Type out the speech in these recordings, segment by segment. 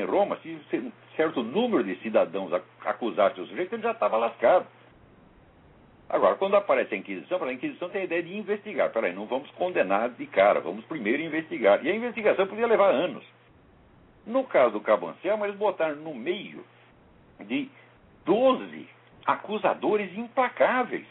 Roma, se um certo número de cidadãos acusasse o sujeito, ele já estava lascado. Agora, quando aparece a Inquisição tem a ideia de investigar. Peraí, não vamos condenar de cara, vamos primeiro investigar. E a investigação podia levar anos. No caso do Cabo Anselmo, eles botaram no meio de 12 acusadores implacáveis.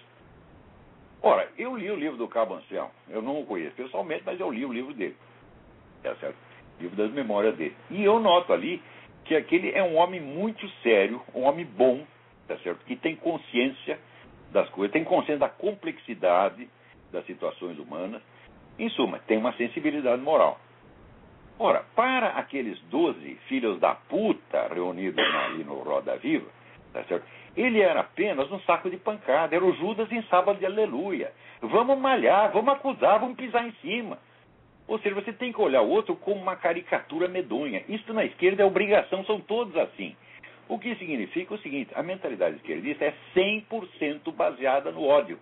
Ora, eu li o livro do Cabo Anselmo. Eu não o conheço pessoalmente, mas eu li o livro dele. Tá certo? O livro das memórias dele. E eu noto ali que aquele é um homem muito sério, um homem bom, tá certo? Que tem consciência das coisas, tem consciência da complexidade das situações humanas. Em suma, tem uma sensibilidade moral. Ora, para aqueles 12 filhos da puta reunidos ali no Roda Viva, tá certo? Ele era apenas um saco de pancada, era o Judas em sábado de aleluia. Vamos malhar, vamos acusar, vamos pisar em cima. Ou seja, você tem que olhar o outro como uma caricatura medonha. Isso na esquerda é obrigação, são todos assim. O que significa o seguinte, a mentalidade esquerdista é 100% baseada no ódio.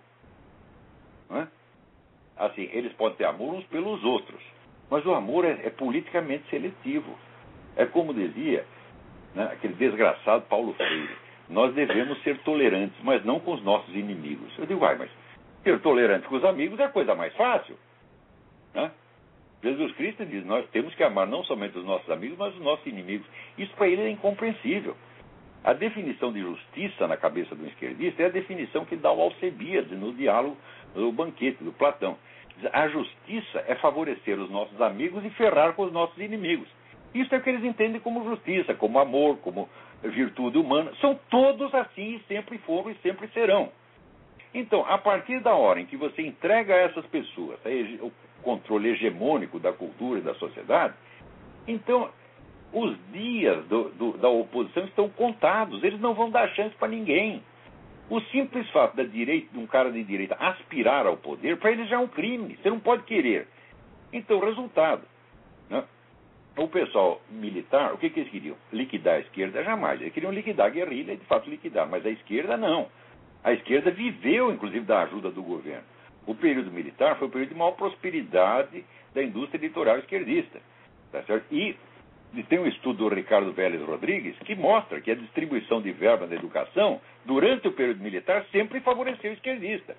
Não é? Assim, eles podem ter amor uns pelos outros, mas o amor é politicamente seletivo. É como dizia, né, aquele desgraçado Paulo Freire, nós devemos ser tolerantes, mas não com os nossos inimigos. Eu digo, mas ser tolerante com os amigos é a coisa mais fácil. Né? Jesus Cristo diz, nós temos que amar não somente os nossos amigos, mas os nossos inimigos. Isso para ele é incompreensível. A definição de justiça na cabeça do esquerdista é a definição que dá o Alcebiades no diálogo do banquete do Platão. A justiça é favorecer os nossos amigos e ferrar com os nossos inimigos. Isso é o que eles entendem como justiça, como amor, como virtude humana. São todos assim e sempre foram e sempre serão. Então, a partir da hora em que você entrega a essas pessoas o controle hegemônico da cultura e da sociedade, então os dias da oposição estão contados, eles não vão dar chance para ninguém. O simples fato de um cara de direita aspirar ao poder, para ele já é um crime, você não pode querer. Então, resultado, né? O pessoal militar, o que eles queriam? Liquidar a esquerda? Jamais. Eles queriam liquidar a guerrilha e, de fato, liquidar. Mas a esquerda, não. A esquerda viveu, inclusive, da ajuda do governo. O período militar foi o período de maior prosperidade da indústria editorial esquerdista. Tá certo? E tem um estudo do Ricardo Vélez Rodrigues que mostra que a distribuição de verba na educação, durante o período militar, sempre favoreceu o esquerdista.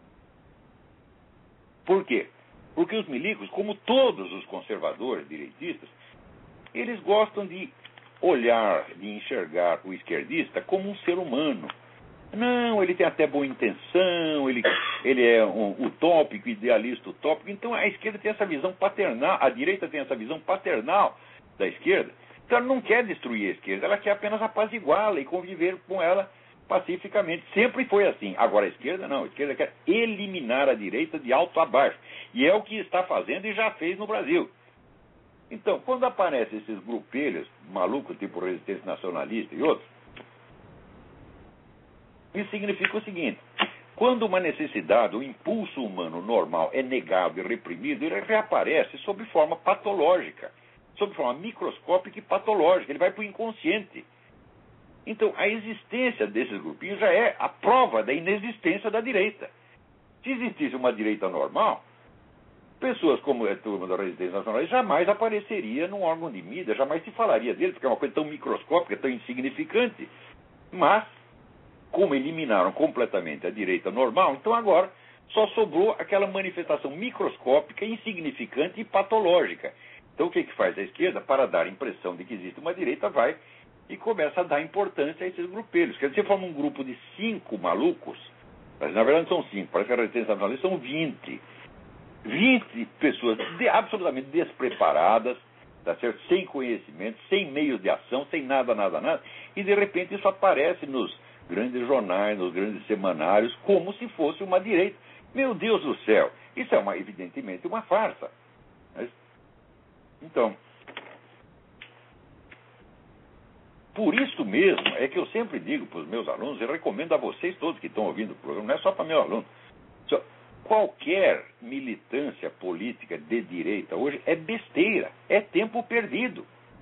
Por quê? Porque os milicos, como todos os conservadores direitistas, eles gostam de olhar, de enxergar o esquerdista como um ser humano. Não, ele tem até boa intenção, ele é um utópico, idealista utópico. Então a esquerda tem essa visão paternal, a direita tem essa visão paternal da esquerda. Então ela não quer destruir a esquerda, ela quer apenas apaziguá-la e conviver com ela pacificamente. Sempre foi assim. Agora a esquerda não, a esquerda quer eliminar a direita de alto a baixo. E é o que está fazendo e já fez no Brasil. Então, quando aparecem esses grupelhos malucos, tipo Resistência Nacionalista e outros, isso significa o seguinte: quando uma necessidade, o impulso humano normal é negado e reprimido, ele reaparece sob forma patológica, sob forma microscópica e patológica, ele vai para o inconsciente. Então, a existência desses grupinhos já é a prova da inexistência da direita. Se existisse uma direita normal, pessoas como a turma da Resistência Nacional jamais apareceria num órgão de mídia, jamais se falaria dele, porque é uma coisa tão microscópica, tão insignificante. Mas, como eliminaram completamente a direita normal, então agora só sobrou aquela manifestação microscópica, insignificante e patológica. Então o que faz a esquerda? Para dar a impressão de que existe uma direita, vai e começa a dar importância a esses grupelhos. Quer dizer, você forma um grupo de 5 malucos, mas na verdade não são 5, parece que a Resistência Nacional são 20 pessoas absolutamente despreparadas, tá certo? Sem conhecimento, sem meios de ação, sem nada, e de repente isso aparece nos grandes jornais, nos grandes semanários, como se fosse uma direita. Meu Deus do céu, isso é evidentemente uma farsa. Então, por isso mesmo é que eu sempre digo para os meus alunos, e recomendo a vocês todos que estão ouvindo o programa, não é só para meu aluno, qualquer militância política de direita hoje é besteira, é tempo perdido.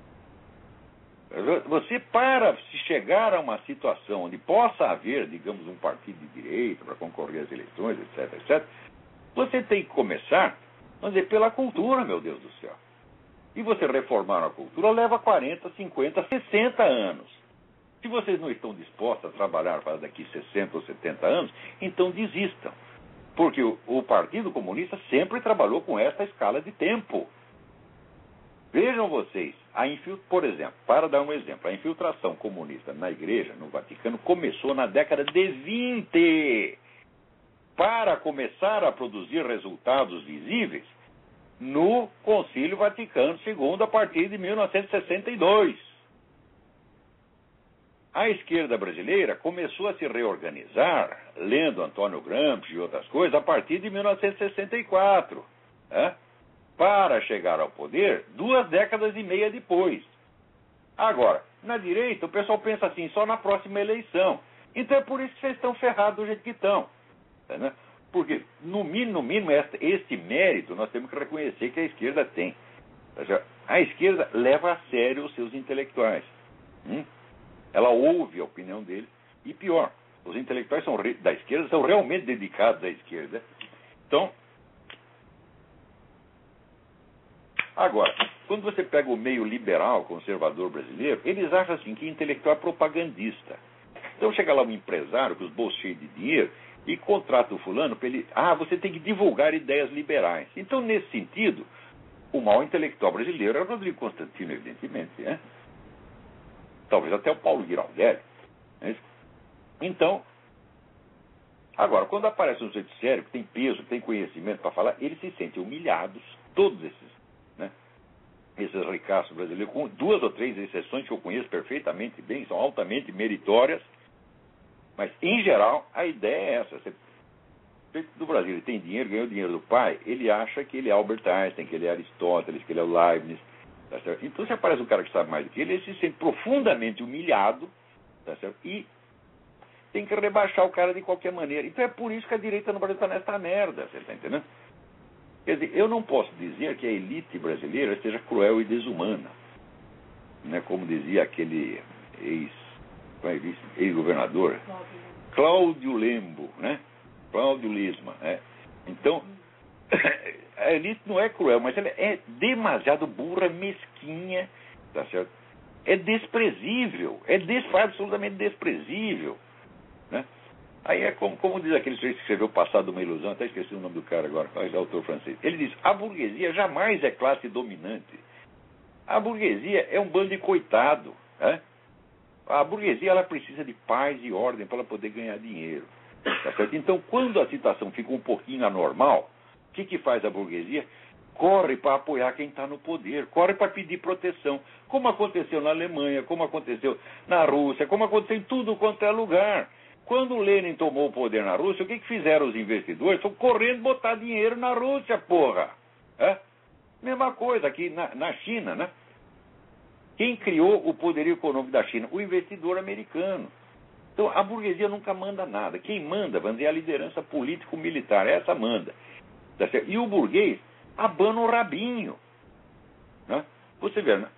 Você, para se chegar a uma situação onde possa haver, digamos, um partido de direita para concorrer às eleições, etc., você tem que começar, vamos dizer, pela cultura, meu Deus do céu. E você reformar uma cultura leva 40, 50, 60 anos. Se vocês não estão dispostos a trabalhar para daqui 60 ou 70 anos, então desistam. Porque o Partido Comunista sempre trabalhou com essa escala de tempo. Vejam vocês, por exemplo, para dar um exemplo, a infiltração comunista na igreja, no Vaticano, começou na década de 20, para começar a produzir resultados visíveis no Concílio Vaticano II, a partir de 1962. A esquerda brasileira começou a se reorganizar, lendo Antônio Gramsci e outras coisas, a partir de 1964, para chegar ao poder 2 décadas e meia depois. Agora, na direita, o pessoal pensa assim, só na próxima eleição. Então é por isso que vocês estão ferrados do jeito que estão. Né? Porque, no mínimo, este mérito nós temos que reconhecer que a esquerda tem. A esquerda leva a sério os seus intelectuais. Ela ouve a opinião deles. E pior, os intelectuais da esquerda são realmente dedicados à esquerda. Então, agora, quando você pega o meio liberal, conservador brasileiro, eles acham assim que intelectual é propagandista. Então chega lá um empresário com os bolsos cheios de dinheiro e contrata o fulano para ele... você tem que divulgar ideias liberais. Então, nesse sentido, o maior intelectual brasileiro é o Rodrigo Constantino, evidentemente, né? Talvez até o Paulo Giraldelli. Né? Então, agora, quando aparece um sujeito sério, que tem peso, que tem conhecimento para falar, eles se sentem humilhados, todos esses ricaços brasileiros, com 2 ou 3 exceções que eu conheço perfeitamente bem, são altamente meritórias, mas, em geral, a ideia é essa. Do Brasil, ele tem dinheiro, ganhou dinheiro do pai, ele acha que ele é Albert Einstein, que ele é Aristóteles, que ele é o Leibniz. Tá certo? Então, se aparece um cara que sabe mais do que ele se sente profundamente humilhado, tá certo? E tem que rebaixar o cara de qualquer maneira. Então, é por isso que a direita no Brasil está nessa merda, você está entendendo? Quer dizer, eu não posso dizer que a elite brasileira seja cruel e desumana, né? Como dizia aquele ex-governador Cláudio Lembo, né? Cláudio Lisma, né? Então, a elite não é cruel, mas ela é demasiado burra, mesquinha, tá certo? É desprezível, absolutamente desprezível, né? Aí é como diz aquele sujeito que escreveu Passado uma Ilusão, até esqueci o nome do cara agora, é autor francês. Ele diz, a burguesia jamais é classe dominante. A burguesia é um bando de coitado, né? A burguesia ela precisa de paz e ordem para ela poder ganhar dinheiro. Tá certo? Então, quando a situação fica um pouquinho anormal, o que faz a burguesia? Corre para apoiar quem está no poder, corre para pedir proteção, como aconteceu na Alemanha, como aconteceu na Rússia, como aconteceu em tudo quanto é lugar. Quando o Lenin tomou o poder na Rússia, o que fizeram os investidores? Estão correndo botar dinheiro na Rússia, porra! Mesma coisa aqui na China, né? Quem criou o poderio econômico da China? O investidor americano. Então, a burguesia nunca manda nada. Quem manda, vamos dizer, é a liderança político-militar. Essa manda. Tá certo? E o burguês abana o rabinho. Né? Você vê, né?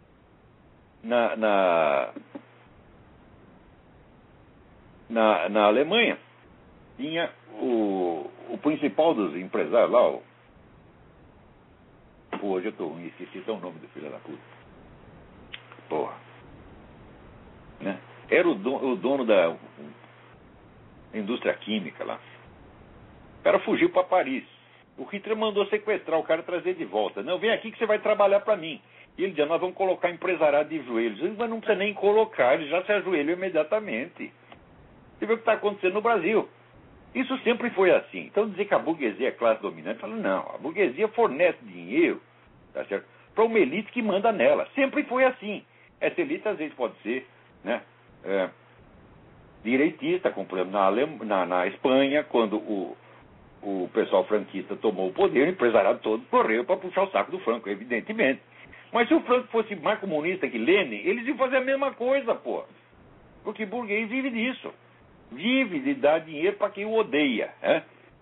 Na Alemanha, tinha o principal dos empresários lá, hoje eu estou ruim, esqueci até o nome do filho da puta. Porra. Né? Era o dono da indústria química lá. O cara fugiu para Paris. O Hitler mandou sequestrar o cara e trazer de volta. Não, vem aqui que você vai trabalhar para mim. E ele dizia, nós vamos colocar empresariado de joelhos. Ele, mas não precisa nem colocar, ele já se ajoelhou imediatamente. Você vê o que está acontecendo no Brasil. Isso sempre foi assim. Então dizer que a burguesia é classe dominante, fala, não, a burguesia fornece dinheiro, tá certo? Para uma elite que manda nela. Sempre foi assim. Essa elite às vezes pode ser, né, direitista, como por exemplo na Espanha, quando o pessoal franquista tomou o poder, o empresariado todo correu para puxar o saco do Franco, evidentemente. Mas se o Franco fosse mais comunista que Lenin, eles iam fazer a mesma coisa, pô. Porque burguês vive disso. Vive de dar dinheiro para quem o odeia. Né?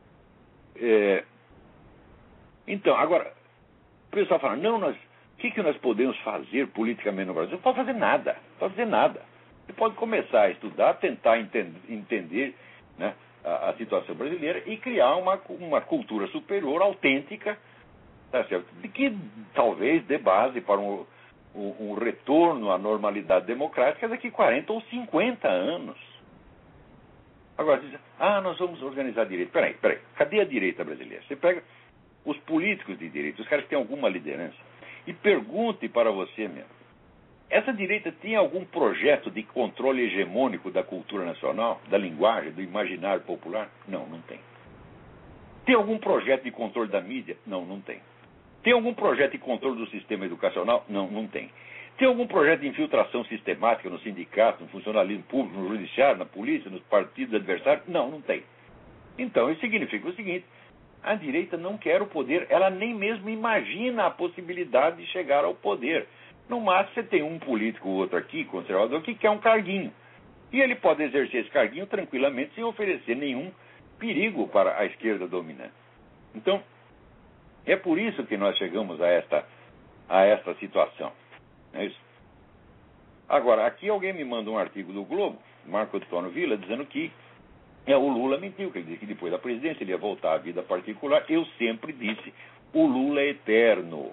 Então, agora, o pessoal fala, não, o que nós podemos fazer politicamente no Brasil? Não pode fazer nada, não pode fazer nada. Você pode começar a estudar, tentar entender, né, a situação brasileira e criar uma cultura superior, autêntica, tá certo? De que talvez dê base para um retorno à normalidade democrática daqui 40 ou 50 anos. Agora, diz, nós vamos organizar a direita. Peraí, cadê a direita brasileira? Você pega os políticos de direita, os caras que têm alguma liderança, e pergunte para você mesmo, essa direita tem algum projeto de controle hegemônico da cultura nacional, da linguagem, do imaginário popular? Não, não tem. Tem algum projeto de controle da mídia? Não, não tem. Tem algum projeto de controle do sistema educacional? Não, não tem. Tem algum projeto de infiltração sistemática no sindicato, no funcionalismo público, no judiciário, na polícia, nos partidos adversários? Não, não tem. Então, isso significa o seguinte, a direita não quer o poder, ela nem mesmo imagina a possibilidade de chegar ao poder. No máximo, você tem um político ou outro aqui, conservador, que quer um carguinho. E ele pode exercer esse carguinho tranquilamente, sem oferecer nenhum perigo para a esquerda dominante. Então, é por isso que nós chegamos a esta situação. É isso. Agora, aqui alguém me manda um artigo do Globo, Marco Antônio Villa, dizendo que o Lula mentiu, que ele disse que depois da presidência ele ia voltar à vida particular. Eu sempre disse, o Lula é eterno.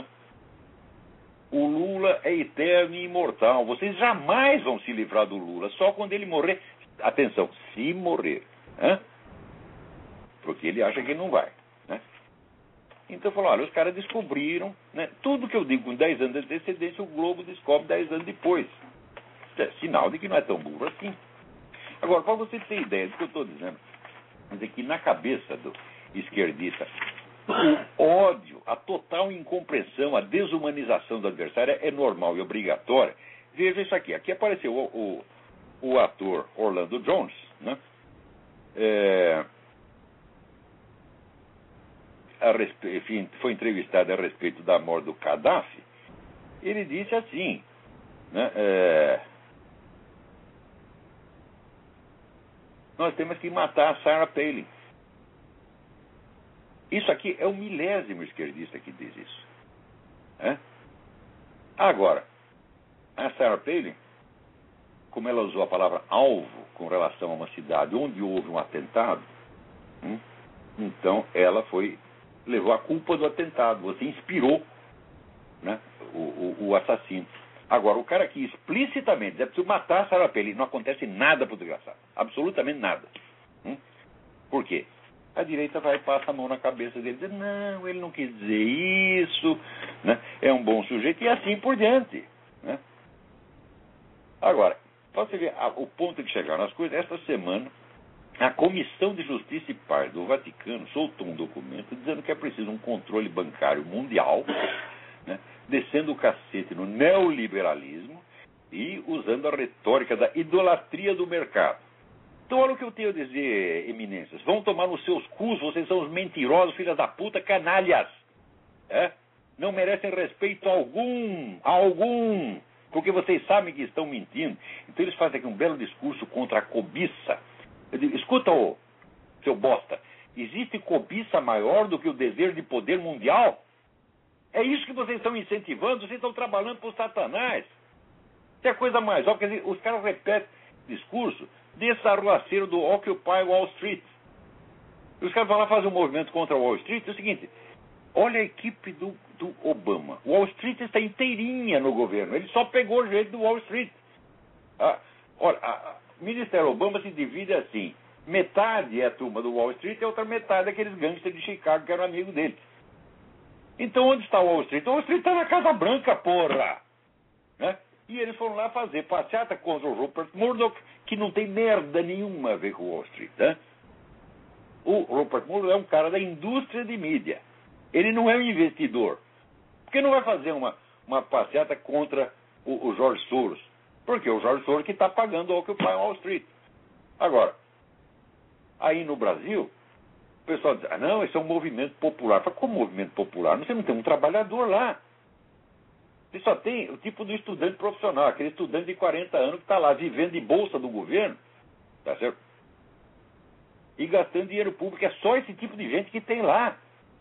O Lula é eterno e imortal. Vocês jamais vão se livrar do Lula, só quando ele morrer. Atenção, se morrer. Porque ele acha que não vai. Então falou, olha, os caras descobriram, tudo que eu digo com 10 anos de antecedência, o Globo descobre 10 anos depois. Isso é sinal de que não é tão burro assim. Agora, para você ter ideia do que eu estou dizendo, quer dizer que na cabeça do esquerdista, o ódio, a total incompreensão, a desumanização do adversário é normal e obrigatória. Veja isso aqui. Aqui apareceu o ator Orlando Jones, enfim, foi entrevistado a respeito da morte do Gaddafi. Ele disse assim, nós temos que matar a Sarah Palin. Isso aqui é o 1000º esquerdista que diz isso. Agora, a Sarah Palin, como ela usou a palavra alvo com relação a uma cidade onde houve um atentado, então ela levou a culpa do atentado. Você inspirou o assassino. Agora, o cara aqui explicitamente diz, é preciso matar a Sarah Palin. Não acontece nada para o desgraçado. Absolutamente nada. Por quê? A direita vai e passa a mão na cabeça dele, diz, não, ele não quis dizer isso, é um bom sujeito, e assim por diante. Agora, para você ver o ponto que chegaram as coisas, esta semana, a Comissão de Justiça e Paz do Vaticano soltou um documento dizendo que é preciso um controle bancário mundial, descendo o cacete no neoliberalismo e usando a retórica da idolatria do mercado. Então, olha o que eu tenho a dizer, eminências. Vão tomar nos seus cus, vocês são os mentirosos, filhas da puta, canalhas. Não merecem respeito algum, porque vocês sabem que estão mentindo. Então, eles fazem aqui um belo discurso contra a cobiça. Eu digo, escuta, seu bosta, existe cobiça maior do que o desejo de poder mundial? É isso que vocês estão incentivando, vocês estão trabalhando para o Satanás. Isso é coisa mais óbvia. Quer dizer, os caras repetem discurso desse arruaceiro do Occupy Wall Street. Os caras vão lá fazer um movimento contra Wall Street. É o seguinte, olha a equipe do Obama. Wall Street está inteirinha no governo. Ele só pegou o jeito do Wall Street. Olha, o Ministério Obama se divide assim. Metade é a turma do Wall Street e a outra metade é aqueles gangsters de Chicago que eram amigos dele. Então onde está o Wall Street? O Wall Street está na Casa Branca, porra! E eles foram lá fazer passeata contra o Rupert Murdoch, que não tem merda nenhuma a ver com o Wall Street. O Rupert Murdoch é um cara da indústria de mídia. Ele não é um investidor. Por que não vai fazer uma passeata contra o George Soros? Porque o George Soros que está pagando o Occupy Wall Street. Agora, aí no Brasil, o pessoal diz, não, esse é um movimento popular. Fala, como movimento popular? Você não tem um trabalhador lá. Você só tem o tipo do estudante profissional, aquele estudante de 40 anos que está lá vivendo de bolsa do governo, tá certo? E gastando dinheiro público. É só esse tipo de gente que tem lá.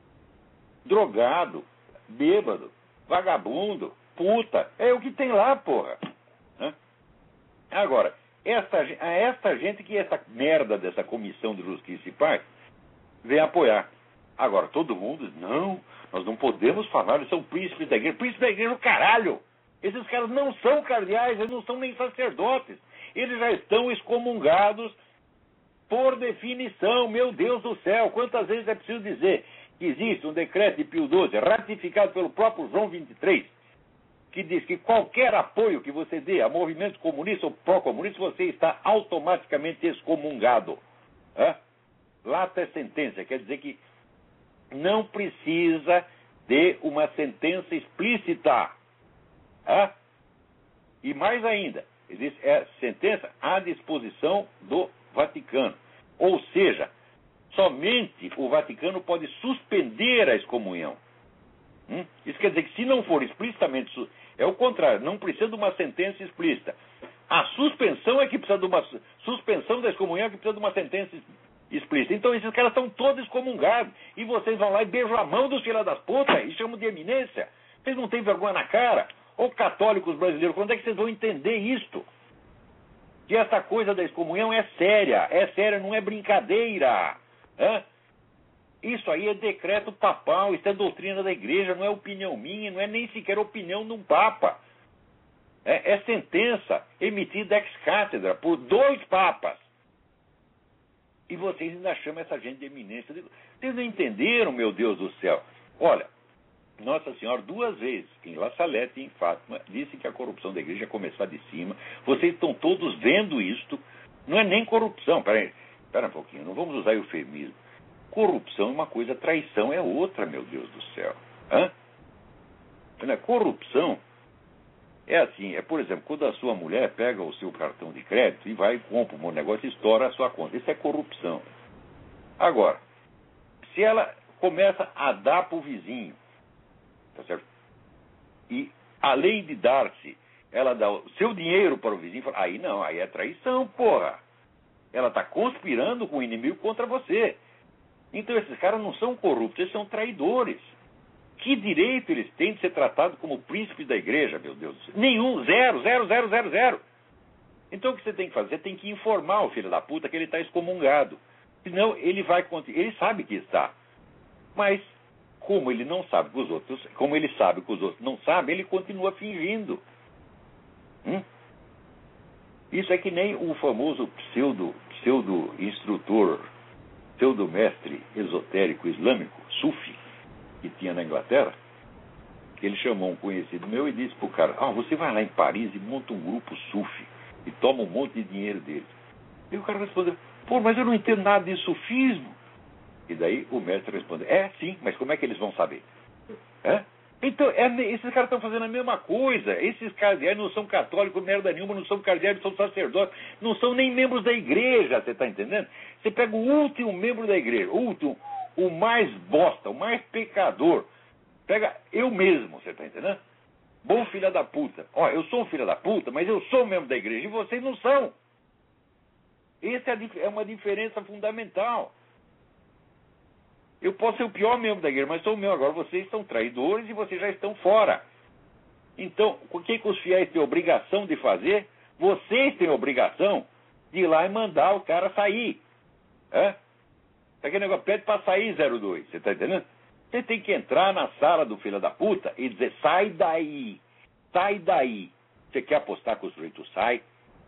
Drogado, bêbado, vagabundo, puta. É o que tem lá, porra. Agora, esta gente que essa merda dessa Comissão de Justiça e Paz vem apoiar. Agora, todo mundo, não, nós não podemos falar, eles são príncipes da igreja. Príncipes da igreja, caralho! Esses caras não são cardeais, eles não são nem sacerdotes. Eles já estão excomungados por definição. Meu Deus do céu, quantas vezes é preciso dizer que existe um decreto de Pio XII, ratificado pelo próprio João 23, que diz que qualquer apoio que você dê a movimentos comunistas ou pró-comunistas, você está automaticamente excomungado. Lata é sentença, quer dizer que não precisa de uma sentença explícita. E mais ainda, existe sentença à disposição do Vaticano. Ou seja, somente o Vaticano pode suspender a excomunhão. Isso quer dizer que se não for explicitamente... É o contrário, não precisa de uma sentença explícita. A suspensão é que precisa de uma... Suspensão da excomunhão é que precisa de uma sentença explícita. Então esses caras estão todos excomungados. E vocês vão lá e beijam a mão dos filhos das putas e chamam de eminência. Vocês não têm vergonha na cara? Ô católicos brasileiros, quando é que vocês vão entender isto? Que essa coisa da excomunhão é séria, não é brincadeira. Isso aí é decreto papal, isso é doutrina da igreja, não é opinião minha, não é nem sequer opinião de um papa. É sentença emitida ex cátedra por 2 papas. E vocês ainda chamam essa gente de eminência. Vocês não entenderam, meu Deus do céu? Olha, Nossa Senhora 2 vezes, em La Salette e em Fátima, disse que a corrupção da igreja ia começar de cima. Vocês estão todos vendo isto. Não é nem corrupção. Espera um pouquinho, não vamos usar eufemismo. Corrupção é uma coisa, traição é outra, meu Deus do céu. Corrupção é assim, por exemplo, quando a sua mulher pega o seu cartão de crédito e vai e compra um negócio e estoura a sua conta. Isso é corrupção. Agora, se ela começa a dar para o vizinho, tá certo? E, além de dar-se, ela dá o seu dinheiro para o vizinho, aí não, aí é traição, porra. Ela está conspirando com o inimigo contra você. Então esses caras não são corruptos, eles são traidores. Que direito eles têm de ser tratados como príncipes da igreja, meu Deus do céu? Nenhum, zero. Então o que você tem que fazer? Você tem que informar o filho da puta que ele está excomungado. Senão ele vai... Ele sabe que está. Mas, como ele não sabe que os outros... Como ele sabe que os outros não sabem, ele continua fingindo. Isso é que nem o famoso pseudo-instrutor, pseudo-mestre esotérico islâmico, Sufi, que tinha na Inglaterra, que ele chamou um conhecido meu e disse pro cara, você vai lá em Paris e monta um grupo Sufi e toma um monte de dinheiro dele. E o cara respondeu, mas eu não entendo nada de sufismo. E daí o mestre respondeu, sim, mas como é que eles vão saber? Então, esses caras estão fazendo a mesma coisa. Esses cardeais não são católicos, merda nenhuma, não são cardeais, são sacerdotes, não são nem membros da igreja, você está entendendo? Você pega o último membro da igreja, o mais bosta, o mais pecador, pega eu mesmo, você está entendendo? Bom filho da puta. Eu sou um filho da puta, mas eu sou um membro da igreja, e vocês não são. Essa é uma diferença fundamental. Eu posso ser o pior membro da igreja, mas sou o meu. Agora vocês são traidores e vocês já estão fora. Então, o que os fiéis têm obrigação de fazer? Vocês têm obrigação de ir lá e mandar o cara sair. Aquele negócio, pede para sair 02. Você está entendendo? Você tem que entrar na sala do filho da puta e dizer, sai daí. Sai daí. Você quer apostar que o sujeito sai?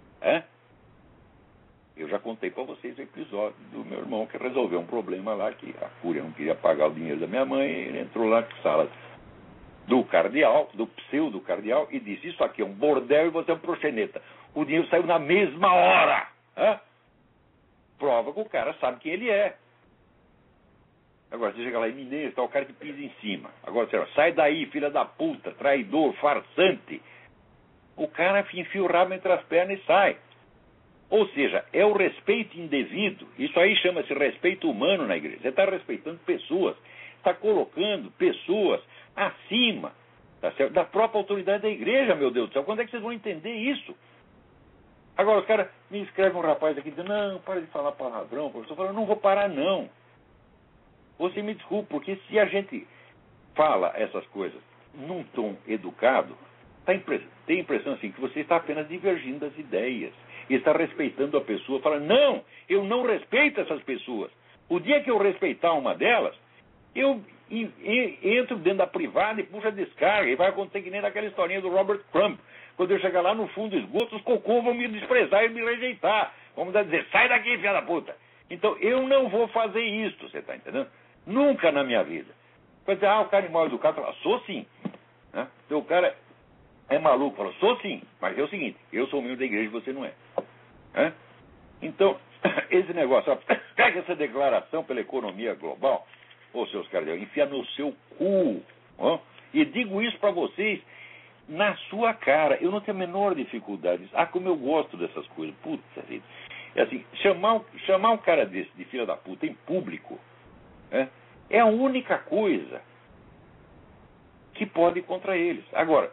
Eu já contei para vocês o episódio do meu irmão que resolveu um problema lá, que a Fúria não queria pagar o dinheiro da minha mãe, e ele entrou lá na sala do cardeal, do pseudo-cardeal, e disse, isso aqui é um bordel e você é um proxeneta. O dinheiro saiu na mesma hora. Prova que o cara sabe quem ele é. Agora você chega lá, eminência, tá o cara que pisa em cima. Agora você sai daí, filha da puta, traidor, farsante. O cara enfia o rabo entre as pernas e sai. Ou seja, é o respeito indevido. Isso aí chama-se respeito humano na igreja. Você está respeitando pessoas. Está colocando pessoas acima, tá certo, da própria autoridade da igreja, meu Deus do céu. Quando é que vocês vão entender isso? Agora os caras me escrevem um rapaz aqui dizendo, não, para de falar palavrão, professor. Eu falo, não vou parar não. Você me desculpe, porque se a fala essas coisas num tom educado, tem a impressão assim que você está apenas divergindo das ideias. E está respeitando a pessoa, fala, não, eu não respeito essas pessoas. O dia que eu respeitar uma delas, Eu entro dentro da privada e puxo a descarga, e vai acontecer que nem naquela historinha do Robert Crumb. Quando eu chegar lá no fundo do esgoto, os cocô vão me desprezar e me rejeitar. Vamos dizer, sai daqui, filha da puta. Então, eu não vou fazer isso, você está entendendo? Nunca na minha vida. Vai dizer, o cara é mal educado. Fala, sou sim. Né? Então, o cara é maluco. Fala, sou sim. Mas é o seguinte, eu sou membro da igreja e você não é. Né? Então, esse negócio, pega essa declaração pela economia global, ô seus caras, enfia no seu cu. Ó, e digo isso para vocês na sua cara. Eu não tenho a menor dificuldade. Como eu gosto dessas coisas. Puta vida. É assim, chamar um cara desse de filha da puta em público, né, é a única coisa que pode ir contra eles. Agora,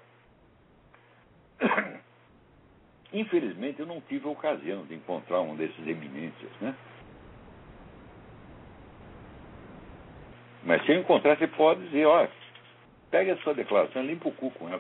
infelizmente eu não tive a ocasião de encontrar um desses eminências, né? Mas se eu encontrar, você pode dizer, olha, pega a sua declaração e limpa o cu com ela.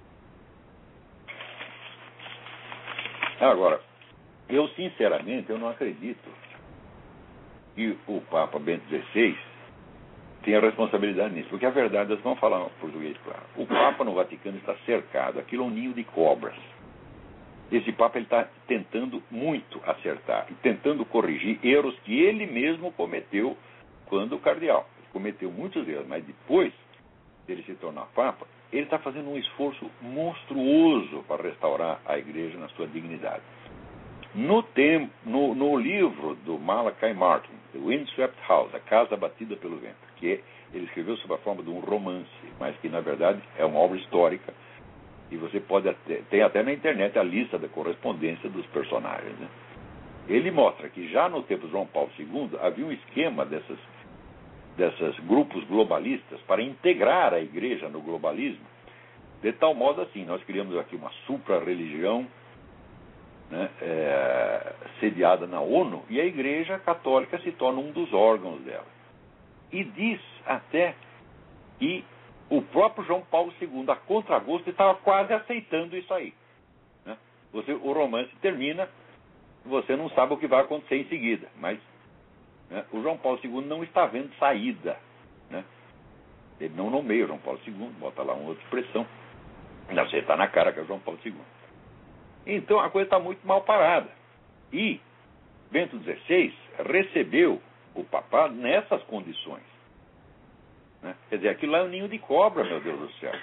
Agora, eu sinceramente, eu não acredito que o Papa Bento XVI tenha responsabilidade nisso, porque a verdade, nós vamos falar português claro, o Papa no Vaticano está cercado, aquilo é um ninho de cobras. Esse Papa está tentando muito acertar e tentando corrigir erros que ele mesmo cometeu quando cardeal. Ele cometeu muitos erros, mas depois dele se tornar Papa, ele está fazendo um esforço monstruoso para restaurar a igreja na sua dignidade. No livro do Malachi Martin, The Windswept House, A Casa Batida pelo Vento, que ele escreveu sob a forma de um romance, mas que na verdade é uma obra histórica, e você pode tem até na internet a lista da correspondência dos personagens, né? Ele mostra que já no tempo de João Paulo II havia um esquema desses grupos globalistas para integrar a igreja no globalismo, de tal modo assim, nós criamos aqui uma supra-religião, né, sediada na ONU, e a Igreja Católica se torna um dos órgãos dela. E diz até que o próprio João Paulo II, a contragosto, estava quase aceitando isso aí. Né? O romance termina, você não sabe o que vai acontecer em seguida, mas, né, o João Paulo II não está vendo saída. Né? Ele não nomeia o João Paulo II, bota lá uma outra expressão. Não, você está na cara que é o João Paulo II. Então a coisa está muito mal parada. E Bento XVI recebeu o papado nessas condições. Né? Quer dizer, aquilo lá é um ninho de cobra, meu Deus do céu.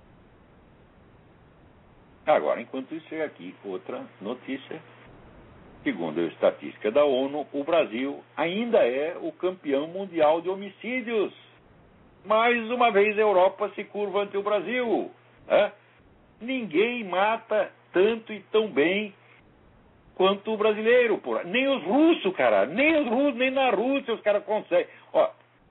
Agora, enquanto isso, chega aqui outra notícia. Segundo a estatística da ONU, o Brasil ainda é o campeão mundial de homicídios. Mais uma vez a Europa se curva ante o Brasil. Né? Ninguém mata tanto e tão bem quanto o brasileiro, porra. Nem os russos, cara. Nem os russos, nem na Rússia os caras conseguem. Ó,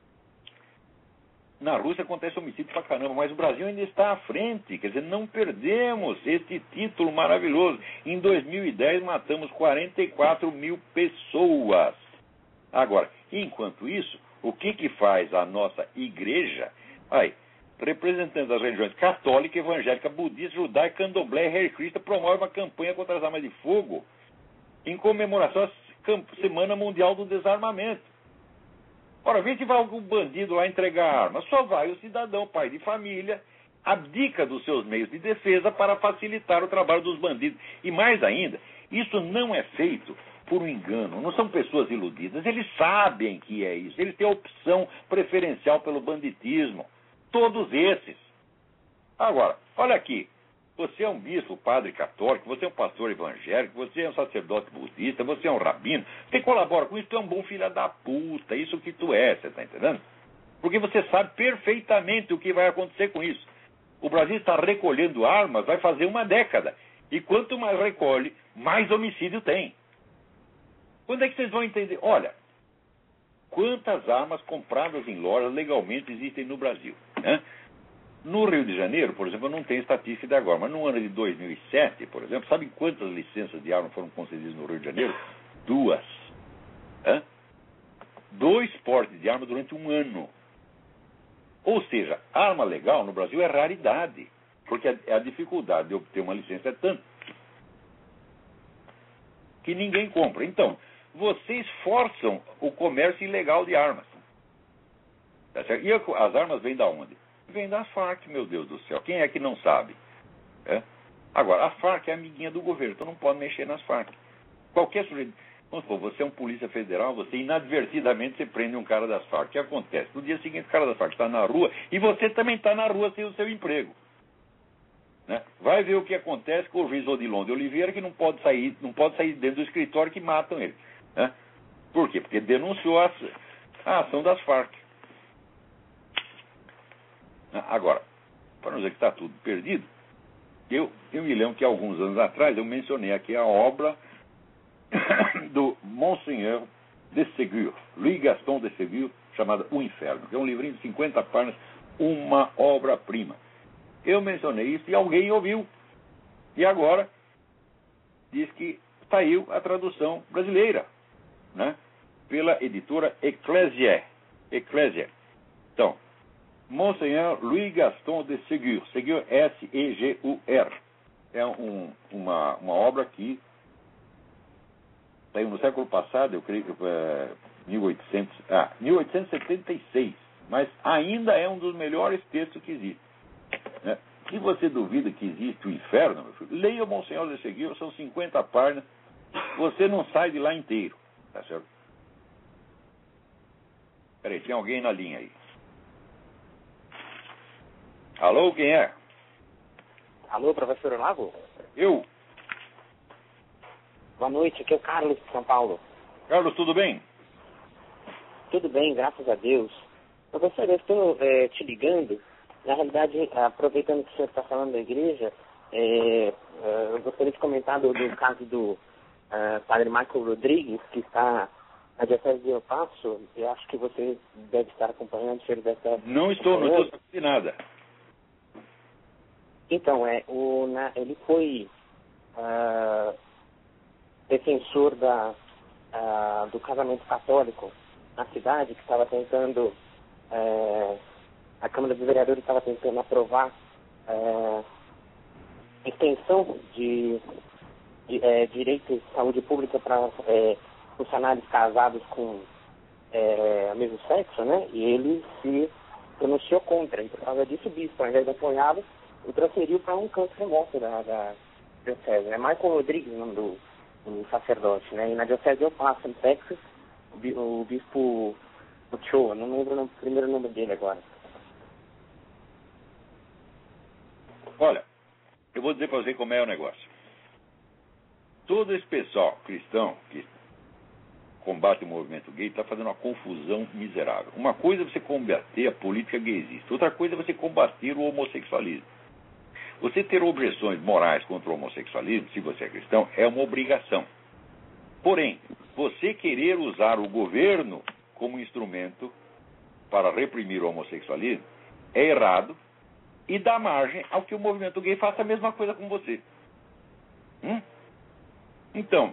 na Rússia acontece homicídio pra caramba, mas o Brasil ainda está à frente. Quer dizer, não perdemos este título maravilhoso. Em 2010 matamos 44 mil pessoas. Agora, enquanto isso, o que faz a nossa igreja? Representantes das religiões católica, evangélica, budista, judaica, candomblé e Hare Krishna promove uma campanha contra as armas de fogo em comemoração à Semana Mundial do Desarmamento. Ora, vê se vai algum bandido lá entregar arma. Só vai o cidadão, pai de família, abdica dos seus meios de defesa para facilitar o trabalho dos bandidos. E mais ainda, isso não é feito por um engano. Não são pessoas iludidas. Eles sabem que é isso. Eles têm a opção preferencial pelo banditismo. Todos esses. Agora, olha aqui. Você é um bispo, padre católico, você é um pastor evangélico, você é um sacerdote budista, você é um rabino. Você colabora com isso, tu é um bom filho da puta. Isso que tu é, você está entendendo? Porque você sabe perfeitamente o que vai acontecer com isso. O Brasil está recolhendo armas, vai fazer uma década. E quanto mais recolhe, mais homicídio tem. Quando é que vocês vão entender? Olha, quantas armas compradas em lojas legalmente existem no Brasil, né? No Rio de Janeiro, por exemplo, eu não tenho estatística de agora, mas no ano de 2007, por exemplo, sabe quantas licenças de arma foram concedidas no Rio de Janeiro? 2. 2 portes de arma durante um ano. Ou seja, arma legal no Brasil é raridade, porque a dificuldade de obter uma licença é tanta que ninguém compra. Então, vocês forçam o comércio ilegal de armas. Tá certo? E as armas vêm da onde? Vêm das Farc, meu Deus do céu. Quem é que não sabe? É? Agora, a Farc é amiguinha do governo, então não pode mexer nas Farc. Qualquer sujeito... Vamos supor, você é um polícia federal, você inadvertidamente você prende um cara das Farc. O que acontece? No dia seguinte, o cara das Farc está na rua e você também está na rua sem o seu emprego. Né? Vai ver o que acontece com o juiz Odilon de Oliveira, que não pode sair dentro do escritório, que matam ele. Né? Por quê? Porque denunciou a ação das Farc. Agora, para não dizer que está tudo perdido, eu me lembro que alguns anos atrás eu mencionei aqui a obra do Monseigneur de Ségur, Louis Gaston de Ségur, chamada O Inferno, que é um livrinho de 50 páginas, uma obra-prima. Eu mencionei isso e alguém ouviu. E agora diz que saiu a tradução brasileira, né? Pela editora Ecclesia. Então, Monseigneur Louis Gaston de Ségur, Ségur S-E-G-U-R. É uma obra que saiu no século passado, eu creio que 1876, mas ainda é um dos melhores textos que existe. Né? Se você duvida que existe o inferno, meu filho, leia o Monsenhor de Ségur, são 50 páginas, você não sai de lá inteiro. Tá certo? Peraí, tem alguém na linha aí. Alô, quem é? Alô, professor Olavo? Eu. Boa noite, aqui é o Carlos de São Paulo. Carlos, tudo bem? Tudo bem, graças a Deus. Professor, eu estou te ligando, na realidade, aproveitando que o senhor está falando da igreja, eu gostaria de comentar do caso do padre Michael Rodrigues, que está na Diocese de El Paso. Eu acho que você deve estar acompanhando, o senhor deve estar Não estou sabendo de nada. Então, ele foi defensor do casamento católico na cidade, que estava tentando, a Câmara dos Vereadores estava tentando aprovar extensão de direito de saúde pública para funcionários casados com o mesmo sexo, né? E ele se pronunciou contra, e por causa disso o bispo, ao invés de apoiá-lo, o transferiu para um canto remoto da diocese, né? Michael Rodrigues, o nome do sacerdote, né? E na diocese de El Paso, no Texas, o bispo Ochoa, não lembro o primeiro nome dele agora. Olha, eu vou dizer para você como é o negócio. Todo esse pessoal cristão que combate o movimento gay está fazendo uma confusão miserável. Uma coisa é você combater a política gaysista, outra coisa é você combater o homossexualismo. Você ter objeções morais contra o homossexualismo, se você é cristão, é uma obrigação. Porém, você querer usar o governo como instrumento para reprimir o homossexualismo é errado e dá margem ao que o movimento gay faça a mesma coisa com você. Então,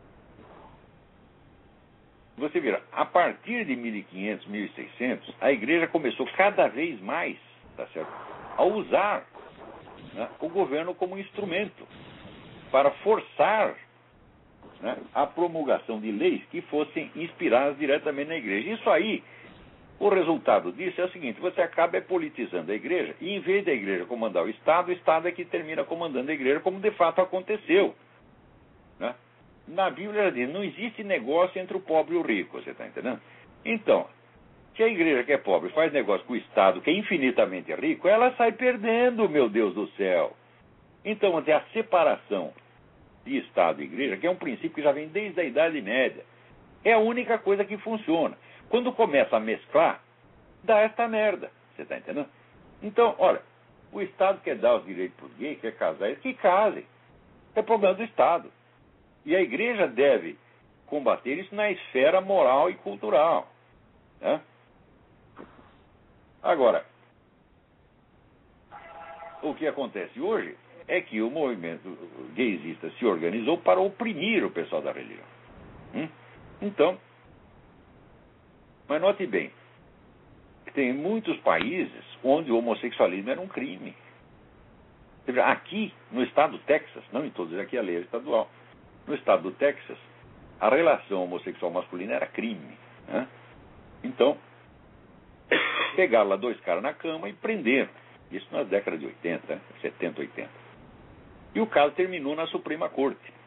você vira, a partir de 1500, 1600, a igreja começou cada vez mais, tá certo, a usar, né, o governo como instrumento para forçar, né, a promulgação de leis que fossem inspiradas diretamente na igreja. Isso aí, o resultado disso é o seguinte: você acaba politizando a igreja, e em vez da igreja comandar o Estado é que termina comandando a igreja, como de fato aconteceu. Né? Na Bíblia diz, não existe negócio entre o pobre e o rico, você está entendendo? Então, se a igreja que é pobre faz negócio com o Estado, que é infinitamente rico, ela sai perdendo, meu Deus do céu. Então, a separação de Estado e igreja, que é um princípio que já vem desde a Idade Média, é a única coisa que funciona. Quando começa a mesclar, dá esta merda, você está entendendo? Então, olha, o Estado quer dar os direitos para os gays, quer casar, que casem. É problema do Estado. E a igreja deve combater isso na esfera moral e cultural. Né? Agora, o que acontece hoje é que o movimento gaysista se organizou para oprimir o pessoal da religião. Então, mas note bem, tem muitos países onde o homossexualismo era um crime. Aqui, no estado do Texas, não em todos, aqui a lei é estadual, no estado do Texas, a relação homossexual masculina era crime. Né? Então, pegaram lá 2 caras na cama e prenderam. Isso nas décadas de 80, 70, 80. E o caso terminou na Suprema Corte.